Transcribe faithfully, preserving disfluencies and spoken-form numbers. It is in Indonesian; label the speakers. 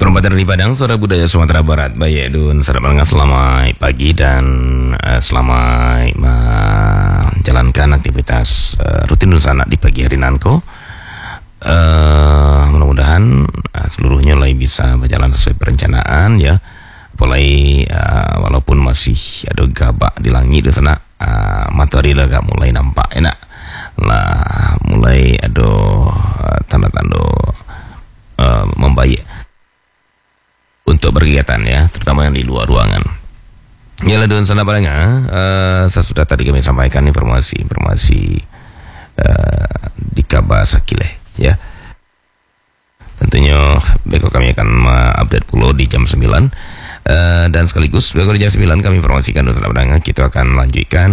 Speaker 1: Perempatan di Padang, Suara Budaya Sumatera Barat. Baik, Dun, saudara pendengar, selamat pagi dan uh, selamat menjalankan aktivitas uh, rutin Dun Sanak di pagi hari nanko. Uh, mudah-mudahan uh, seluruhnya mulai bisa berjalan sesuai perencanaan ya. Mulai uh, walaupun masih ada gabak di langit di sana, uh, matahari lah gak mulai nampak enak lah, mulai ada uh, tanda-tanda uh, membaik untuk berkegiatan ya, terutama yang di luar ruangan. Ya lah Dun Sanak Padang, uh, saya sudah tadi kami sampaikan informasi-informasi uh, di Kabar Sakile ya. Tentunya besok kami akan update pula di jam sembilan, uh, dan sekaligus besok di jam sembilan kami informasikan Dun Sanak Padang kita akan lanjutkan